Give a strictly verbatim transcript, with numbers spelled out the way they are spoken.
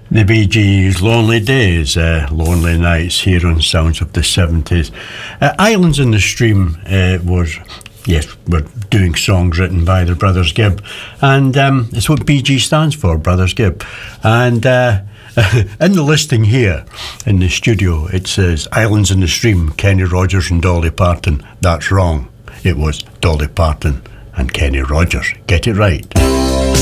The Bee Gees, Lonely Days, uh, Lonely Nights here on Sounds of the seventies. Uh, Islands in the Stream uh, was, yes, we're doing songs written by the Brothers Gibb, and um, it's what B G stands for, Brothers Gibb. And uh, in the listing here in the studio, it says Islands in the Stream, Kenny Rogers and Dolly Parton. That's wrong. It was Dolly Parton and Kenny Rogers. Get it right.